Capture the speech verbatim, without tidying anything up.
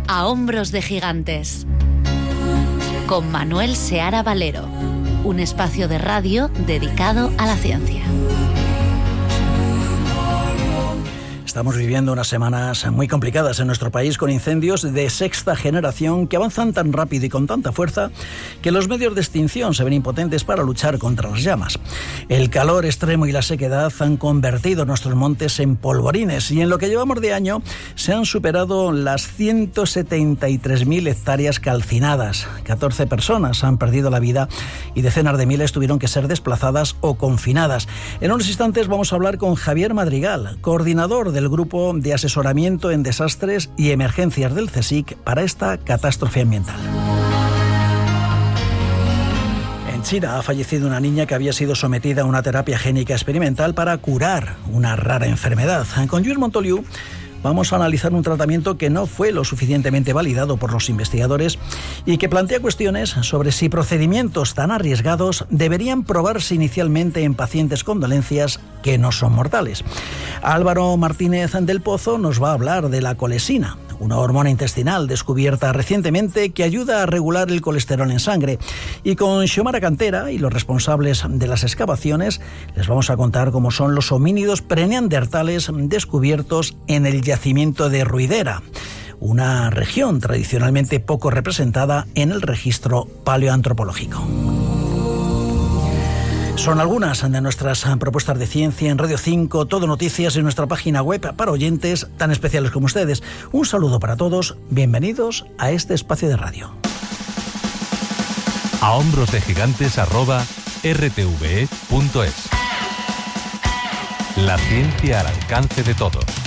A hombros de gigantes, con Manuel Seara Valero, un espacio de radio dedicado a la ciencia. Estamos viviendo unas semanas muy complicadas en nuestro país con incendios de sexta generación que avanzan tan rápido y con tanta fuerza que los medios de extinción se ven impotentes para luchar contra las llamas. El calor extremo y la sequedad han convertido nuestros montes en polvorines y en lo que llevamos de año se han superado las ciento setenta y tres mil hectáreas calcinadas. catorce personas han perdido la vida y decenas de miles tuvieron que ser desplazadas o confinadas. En unos instantes vamos a hablar con Javier Madrigal, coordinador del Grupo de Asesoramiento en Desastres y Emergencias del CSIC para esta catástrofe ambiental. En China ha fallecido una niña que había sido sometida a una terapia génica experimental para curar una rara enfermedad. Con Lluís Montoliu vamos a analizar un tratamiento que no fue lo suficientemente validado por los investigadores y que plantea cuestiones sobre si procedimientos tan arriesgados deberían probarse inicialmente en pacientes con dolencias que no son mortales. Álvaro Martínez del Pozo nos va a hablar de la colesina, una hormona intestinal descubierta recientemente que ayuda a regular el colesterol en sangre. Y con Xiomara Cantera y los responsables de las excavaciones les vamos a contar cómo son los homínidos preneandertales descubiertos en el yacimiento de Ruidera, una región tradicionalmente poco representada en el registro paleoantropológico. Son algunas de nuestras propuestas de ciencia en Radio cinco, Todo Noticias y nuestra página web para oyentes tan especiales como ustedes. Un saludo para todos, bienvenidos a este espacio de radio. A hombros de gigantes arroba r t v e punto es. La ciencia al alcance de todos.